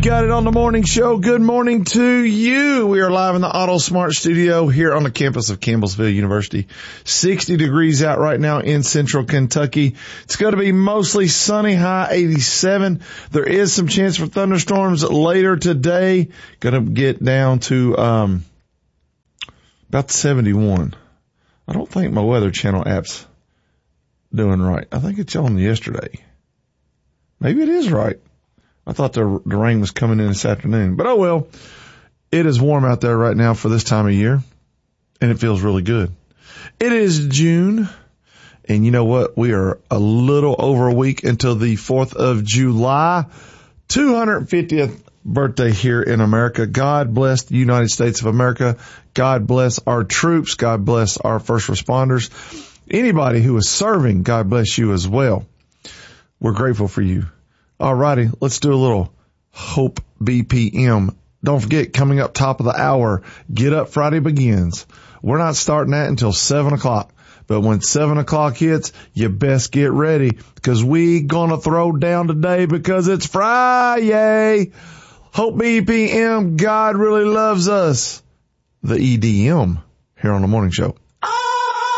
got it on the morning show. Good morning to you. We are live in the Auto Smart studio here on the campus of Campbellsville University. 60 degrees out right now in central Kentucky. It's going to be mostly sunny, high 87. There is some chance for thunderstorms later today. Going to get down to about 71. I don't think my Weather Channel app's doing right. I think it's on yesterday. Maybe it is right. I thought the rain was coming in this afternoon, but oh well. It is warm out there right now for this time of year, and it feels really good. It is June, and you know what? We are a little over a week until the 4th of July, 250th birthday here in America. God bless the United States of America. God bless our troops. God bless our first responders. Anybody who is serving, God bless you as well. We're grateful for you. All righty, let's do a little Hope BPM. Don't forget, coming up top of the hour, Get Up Friday begins. We're not starting that until 7 o'clock. But when 7 o'clock hits, you best get ready because we gonna throw down today because it's Friday. Hope BPM, God really loves us. The EDM here on the morning show.